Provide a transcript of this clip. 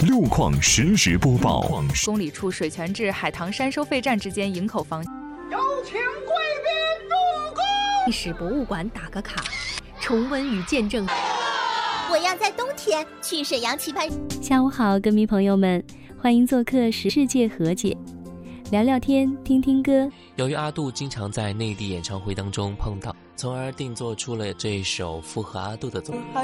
路况实时播报。 公里处水泉至海棠山收费站之间营口方向。 有请贵宾入宫。 历史博物馆打个卡，重温与见证。 我要在冬天去沈阳棋盘。 下午好，歌迷朋友们，欢迎做客世界和解，聊聊天，听听歌。 由于阿杜经常在内地演唱会当中碰到，从而定做出了这首符合阿杜的作品。